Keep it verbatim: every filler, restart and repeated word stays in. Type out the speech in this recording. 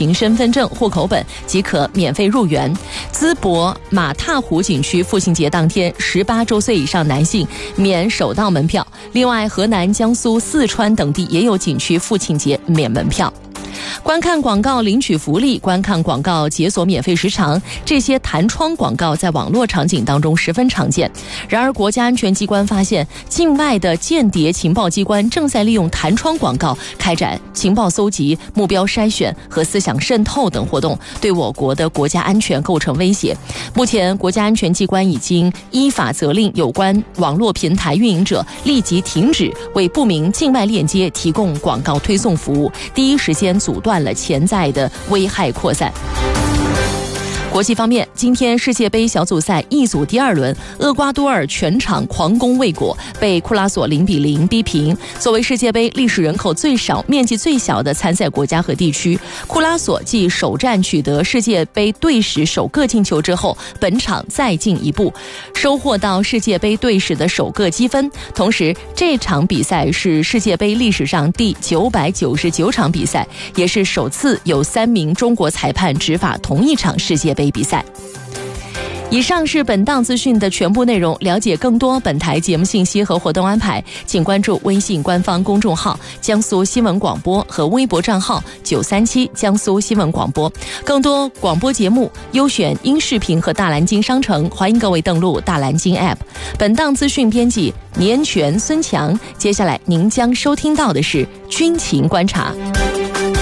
凭身份证、户口本即可免费入园。淄博马踏湖景区父亲节当天，十八周岁以上男性免首道门票。另外，河南、江苏、四川等地也有景区父亲节免门票。观看广告领取福利，观看广告解锁免费时长，这些弹窗广告在网络场景当中十分常见。然而，国家安全机关发现，境外的间谍情报机关正在利用弹窗广告开展情报搜集、目标筛选和思想渗透等活动，对我国的国家安全构成威胁。目前，国家安全机关已经依法责令有关网络平台运营者立即停止为不明境外链接提供广告推送服务，第一时间阻断了潜在的危害扩散。国际方面，今天世界杯小组赛 E 组第二轮，厄瓜多尔全场狂攻未果，被库拉索零比零逼平。作为世界杯历史人口最少、面积最小的参赛国家和地区，库拉索继首战取得世界杯队史首个进球之后，本场再进一步，收获到世界杯队史的首个积分。同时，这场比赛是世界杯历史上第九百九十九场比赛，也是首次有三名中国裁判执法同一场世界杯比赛。以上是本档资讯的全部内容。了解更多本台节目信息和活动安排，请关注微信官方公众号江苏新闻广播和微博账号九三七江苏新闻广播。更多广播节目、优选音视频和大蓝鲸商城，欢迎各位登录大蓝鲸 App。本档资讯编辑倪恩泉、孙强。接下来您将收听到的是军情观察。